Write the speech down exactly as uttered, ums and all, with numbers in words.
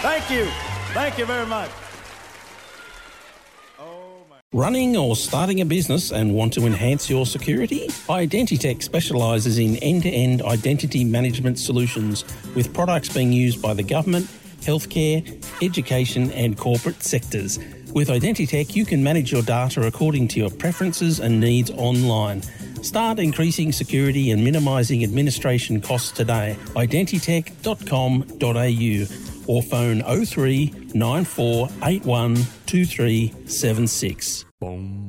Thank you. Thank you very much. Running or starting a business and want to enhance your security? Identitech specialises in end-to-end identity management solutions with products being used by the government, healthcare, education and corporate sectors. With Identitech, you can manage your data according to your preferences and needs online. Start increasing security and minimising administration costs today. identitech dot com dot a u or phone oh three nine four eight one two three seven six. Boom.